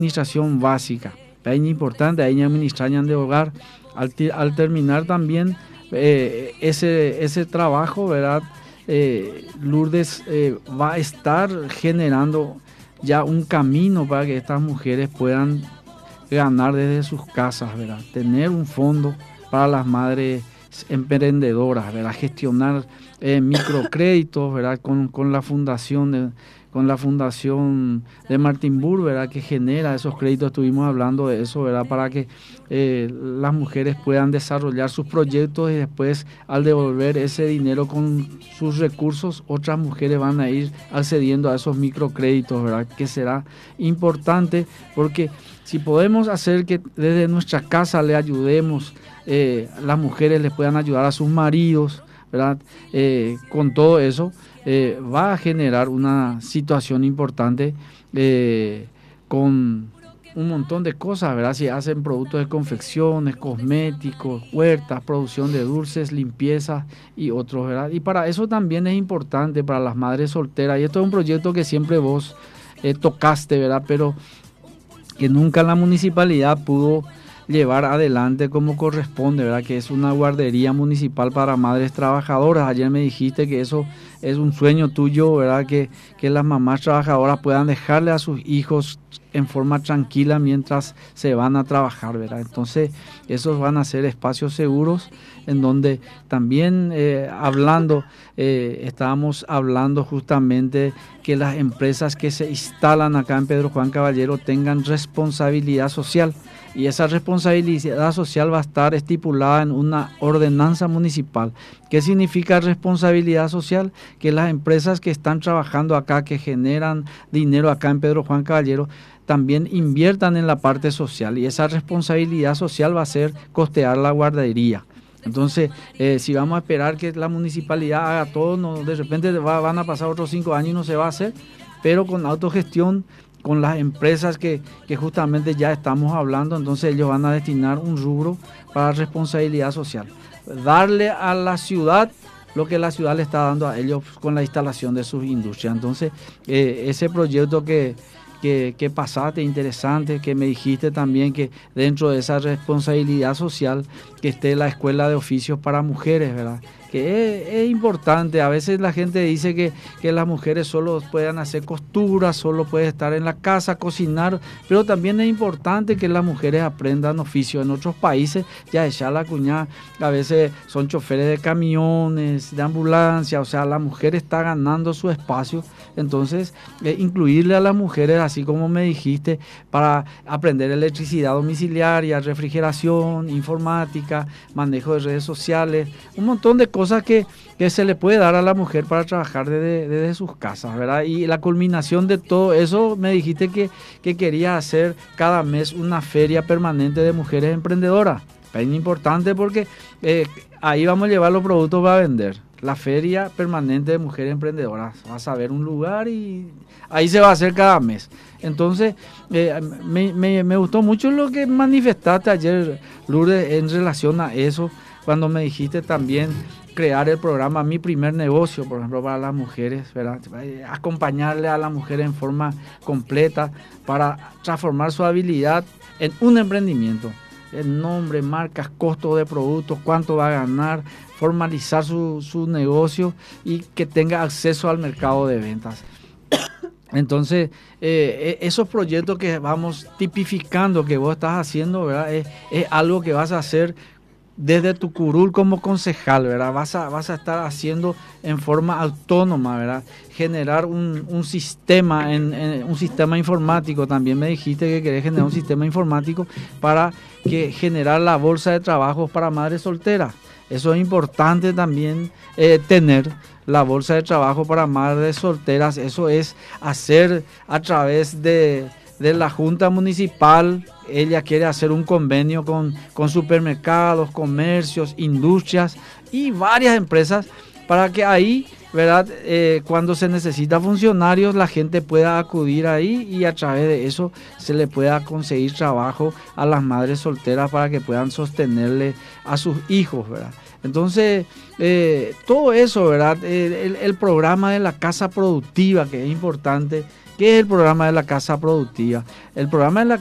administración básica. Es importante, ahí administran de hogar. Al terminar también ese trabajo, ¿verdad? Lourdes va a estar generando ya un camino para que estas mujeres puedan ganar desde sus casas, ¿verdad? Tener un fondo para las madres emprendedoras, ¿verdad? Gestionar microcréditos, ¿verdad? Con la fundación de Martin Burr, ¿verdad? Que genera esos créditos. Estuvimos hablando de eso, ¿verdad? Para que las mujeres puedan desarrollar sus proyectos y después, al devolver ese dinero con sus recursos, otras mujeres van a ir accediendo a esos microcréditos, ¿verdad? Que será importante, porque si podemos hacer que desde nuestra casa le ayudemos, las mujeres les puedan ayudar a sus maridos, ¿verdad? Con todo eso va a generar una situación importante, con un montón de cosas, ¿verdad? Si hacen productos de confecciones, cosméticos, huertas, producción de dulces, limpieza y otros, ¿verdad? Y para eso también es importante para las madres solteras, y esto es un proyecto que siempre vos tocaste, ¿verdad? Pero que nunca la municipalidad pudo llevar adelante como corresponde, ¿verdad? Que es una guardería municipal para madres trabajadoras. Ayer me dijiste que eso es un sueño tuyo, ¿verdad? Que las mamás trabajadoras puedan dejarle a sus hijos en forma tranquila mientras se van a trabajar, ¿verdad? Entonces, esos van a ser espacios seguros en donde también estábamos hablando justamente que las empresas que se instalan acá en Pedro Juan Caballero tengan responsabilidad social, y esa responsabilidad social va a estar estipulada en una ordenanza municipal. ¿Qué significa responsabilidad social? Que las empresas que están trabajando acá, que generan dinero acá en Pedro Juan Caballero, también inviertan en la parte social, y esa responsabilidad social va a ser costear la guardería. Entonces, si vamos a esperar que la municipalidad haga todo, no, de repente van a pasar otros 5 años y no se va a hacer, pero con autogestión, con las empresas que justamente ya estamos hablando, entonces ellos van a destinar un rubro para responsabilidad social. Darle a la ciudad lo que la ciudad le está dando a ellos con la instalación de sus industrias. Entonces, ese proyecto que pasaste, interesante, que me dijiste también que dentro de esa responsabilidad social que esté la escuela de oficios para mujeres, ¿verdad? Que es importante. A veces la gente dice que las mujeres solo pueden hacer costura, solo pueden estar en la casa, cocinar, pero también es importante que las mujeres aprendan oficio. En otros países, ya la cuñada, a veces son choferes de camiones, de ambulancia, o sea, la mujer está ganando su espacio. Entonces, incluirle a las mujeres, así como me dijiste, para aprender electricidad domiciliaria, refrigeración, informática, manejo de redes sociales, un montón de cosas que se le puede dar a la mujer para trabajar desde sus casas, ¿verdad? Y la culminación de todo eso, me dijiste que quería hacer cada mes una feria permanente de mujeres emprendedoras. Es importante porque ahí vamos a llevar los productos para vender. La feria permanente de mujeres emprendedoras. Vas a ver un lugar y ahí se va a hacer cada mes. Entonces, me gustó mucho lo que manifestaste ayer, Lourdes, en relación a eso, cuando me dijiste también crear el programa Mi Primer Negocio, por ejemplo, para las mujeres, ¿verdad? Acompañarle a la mujer en forma completa para transformar su habilidad en un emprendimiento. El nombre, marcas, costos de productos, cuánto va a ganar, formalizar su negocio y que tenga acceso al mercado de ventas. Entonces, esos proyectos que vamos tipificando, que vos estás haciendo, ¿verdad? Es algo que vas a hacer desde tu curul como concejal, ¿verdad? Vas a estar haciendo en forma autónoma, ¿verdad? Generar un sistema, un sistema informático. También me dijiste que querés generar un sistema informático para generar la bolsa de trabajo para madres solteras. Eso es importante también, tener la bolsa de trabajo para madres solteras. Eso es hacer a través de la Junta Municipal. Ella quiere hacer un convenio con supermercados, comercios, industrias y varias empresas para que ahí, ¿verdad? Cuando se necesita funcionarios, la gente pueda acudir ahí y a través de eso se le pueda conseguir trabajo a las madres solteras para que puedan sostenerle a sus hijos, ¿verdad? Entonces, todo eso, ¿verdad? El programa de la casa productiva, que es importante ¿Qué es el programa de la casa productiva? El programa de la